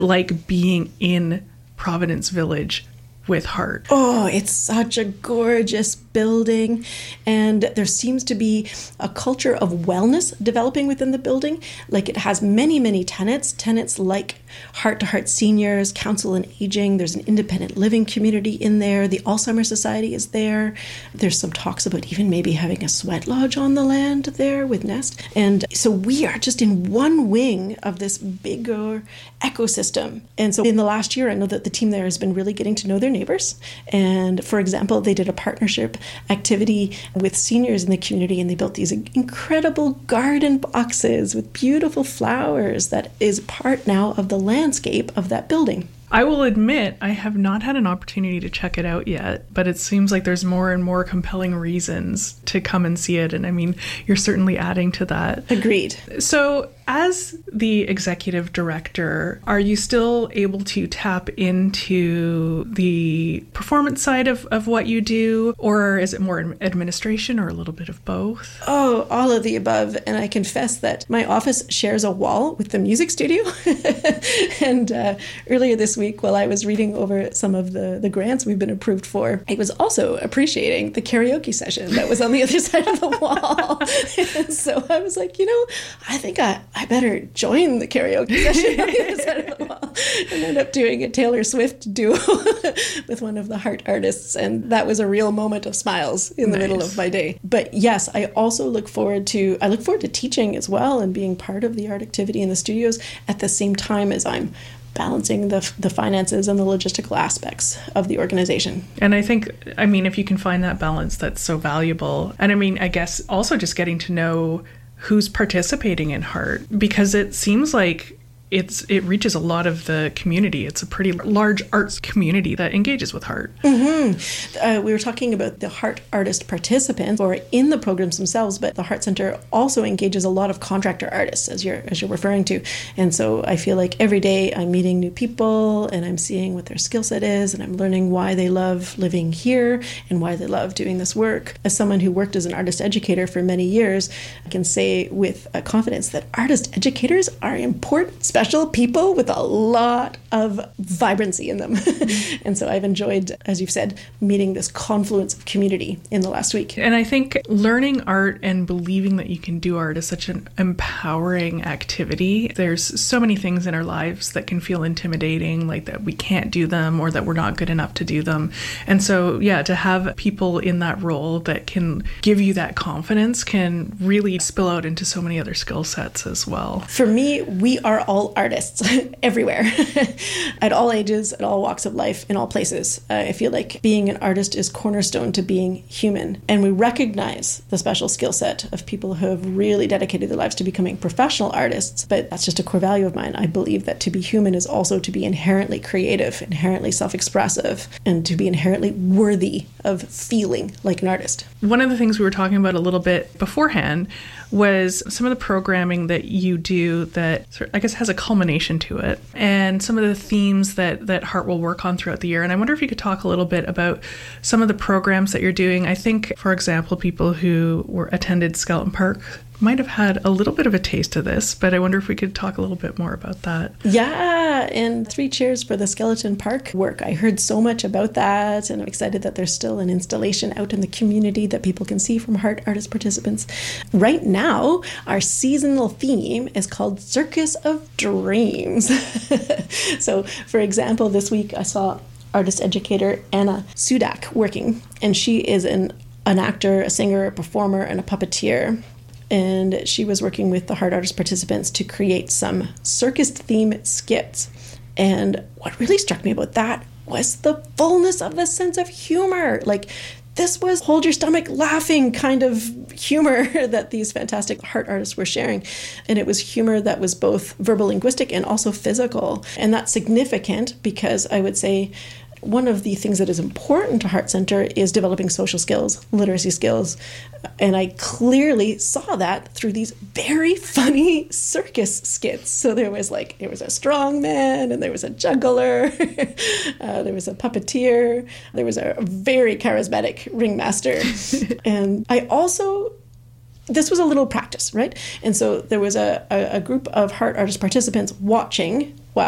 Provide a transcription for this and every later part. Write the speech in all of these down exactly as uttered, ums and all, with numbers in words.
like being in Providence Village with Heart? Oh, it's such a gorgeous building, and there seems to be a culture of wellness developing within the building. Like, it has many, many tenants, tenants like Heart to Heart Seniors, Council on Aging. There's an independent living community in there. The Alzheimer's Society is there. There's some talks about even maybe having a sweat lodge on the land there with Nest. And so we are just in one wing of this bigger ecosystem. And so in the last year, I know that the team there has been really getting to know their neighbors. And for example, they did a partnership activity with seniors in the community, and they built these incredible garden boxes with beautiful flowers that is part now of the landscape of that building. I will admit I have not had an opportunity to check it out yet, but it seems like there's more and more compelling reasons to come and see it. And I mean, you're certainly adding to that. Agreed. So as the executive director, are you still able to tap into the performance side of, of what you do? Or is it more administration or a little bit of both? Oh, all of the above. And I confess that my office shares a wall with the music studio. and uh, earlier this week, while I was reading over some of the, the grants we've been approved for, I was also appreciating the karaoke session that was on the other side of the wall. And so I was like, you know, I think I, I better join the karaoke session on the other side of the wall. And ended up doing a Taylor Swift duo with one of the Heart artists. And that was a real moment of smiles in the nice. middle of my day. But yes, I also look forward to, I look forward to teaching as well and being part of the art activity in the studios at the same time as I'm balancing the the finances and the logistical aspects of the organization. And I think, I mean, if you can find that balance, that's so valuable. And I mean, I guess also just getting to know who's participating in Heart, because it seems like it's it reaches a lot of the community. It's a pretty large arts community that engages with Heart. Mm-hmm. Uh, we were talking about the Heart artist participants or in the programs themselves, but the Heart Center also engages a lot of contractor artists, as you're as you're referring to. And so I feel like every day I'm meeting new people and I'm seeing what their skill set is, and I'm learning why they love living here and why they love doing this work. As someone who worked as an artist educator for many years, I can say with uh, confidence that artist educators are important, special people with a lot of vibrancy in them. And so I've enjoyed, as you've said, meeting this confluence of community in the last week. And I think learning art and believing that you can do art is such an empowering activity. There's so many things in our lives that can feel intimidating, like that we can't do them or that we're not good enough to do them. And so, yeah, to have people in that role that can give you that confidence can really spill out into so many other skill sets as well. For me, we are all artists everywhere, at all ages, at all walks of life, in all places. Uh, I feel like being an artist is cornerstone to being human. And we recognize the special skill set of people who have really dedicated their lives to becoming professional artists. But that's just a core value of mine. I believe that to be human is also to be inherently creative, inherently self-expressive, and to be inherently worthy of feeling like an artist. One of the things we were talking about a little bit beforehand was some of the programming that you do that I guess has a culmination to it, and some of the themes that, that Heart will work on throughout the year. And I wonder if you could talk a little bit about some of the programs that you're doing. I think, for example, people who were attended Skeleton Park might have had a little bit of a taste of this, but I wonder if we could talk a little bit more about that. Yeah, and three cheers for the Skeleton Park work. I heard so much about that, and I'm excited that there's still an installation out in the community that people can see from Heart artist participants. Right now, our seasonal theme is called Circus of Dreams. So, for example, this week I saw artist educator Anna Sudak working, and she is an, an actor, a singer, a performer, and a puppeteer. And she was working with the Heart artist participants to create some circus-themed skits. And what really struck me about that was the fullness of the sense of humor. Like, this was hold your stomach laughing kind of humor that these fantastic Heart artists were sharing. And it was humor that was both verbal linguistic and also physical. And that's significant because I would say one of the things that is important to Heart Center is developing social skills, literacy skills. And I clearly saw that through these very funny circus skits. So there was like, there was a strong man, and there was a juggler, uh, there was a puppeteer, there was a very charismatic ringmaster. And I also, this was a little practice, right? And so there was a, a, a group of Heart artist participants watching while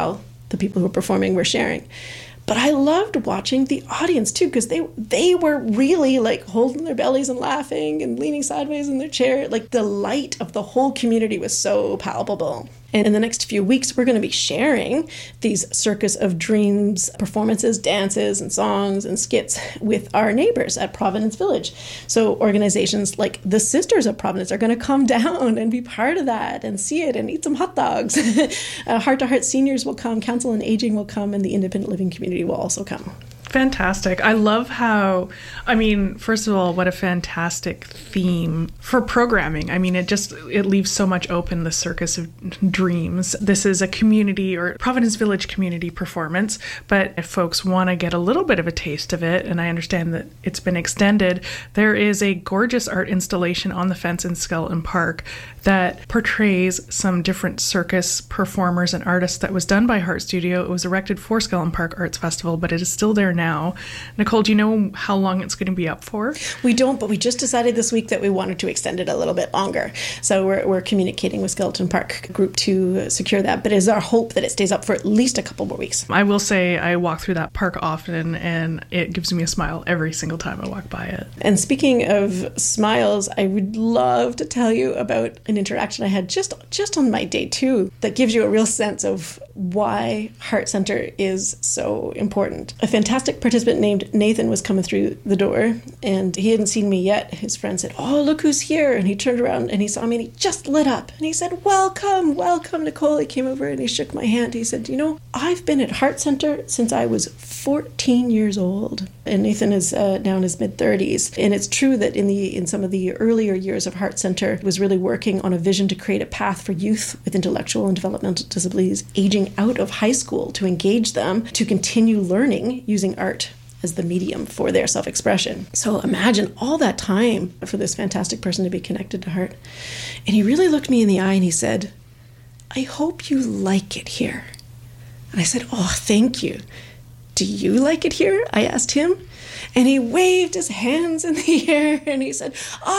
the people who were performing were sharing. But I loved watching the audience too, because they they were really like holding their bellies and laughing and leaning sideways in their chair. Like the light of the whole community was so palpable. And in the next few weeks, we're going to be sharing these Circus of Dreams performances, dances, and songs and skits with our neighbors at Providence Village. So organizations like the Sisters of Providence are going to come down and be part of that and see it and eat some hot dogs. uh, Heart to Heart Seniors will come, Council on Aging will come, and the independent living community will also come. Fantastic. I love how, I mean, first of all, what a fantastic theme for programming. I mean, it just, it leaves so much open, the Circus of Dreams. This is a community or Providence Village community performance, but if folks want to get a little bit of a taste of it, and I understand that it's been extended, there is a gorgeous art installation on the fence in Skeleton Park that portrays some different circus performers and artists that was done by Heart Studio. It was erected for Skeleton Park Arts Festival, but it is still there now. Now. Nicole, do you know how long it's going to be up for? We don't, but we just decided this week that we wanted to extend it a little bit longer. So we're, we're communicating with Skeleton Park Group to secure that. But it is our hope that it stays up for at least a couple more weeks. I will say I walk through that park often, and it gives me a smile every single time I walk by it. And speaking of smiles, I would love to tell you about an interaction I had just, just on my day two that gives you a real sense of why Heart Center is so important. A fantastic participant named Nathan was coming through the door, and he hadn't seen me yet. His friend said, "Oh, look who's here." And he turned around and he saw me and he just lit up. And he said, "Welcome, welcome, Nicole." He came over and he shook my hand. He said, "You know, I've been at Heart Center since I was fourteen years old." And Nathan is uh, now in his mid-thirties. And it's true that in the in some of the earlier years of Heart Center, was really working on a vision to create a path for youth with intellectual and developmental disabilities aging out of high school to engage them to continue learning using art as the medium for their self-expression. So imagine all that time for this fantastic person to be connected to Heart. And he really looked me in the eye and he said, "I hope you like it here." And I said, "Oh, thank you. Do you like it here?" I asked him. And he waved his hands in the air and he said,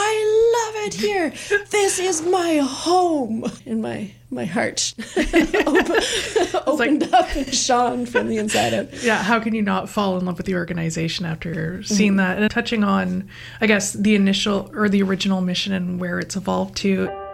"I love it here. This is my home." And my my heart open, opened like, up and shone from the inside out. Yeah, how can you not fall in love with the organization after seeing mm-hmm. that? And touching on, I guess, the initial or the original mission and where it's evolved to.